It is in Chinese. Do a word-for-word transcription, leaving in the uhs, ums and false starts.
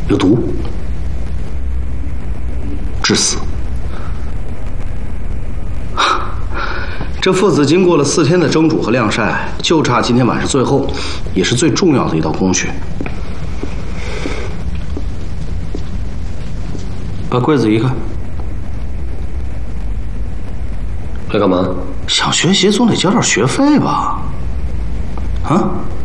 有毒，致死。这父子经过了四天的蒸煮和晾晒，就差今天晚上最后，也是最重要的一道工序。把柜子移开。来干嘛？想学习总得交点学费吧？啊？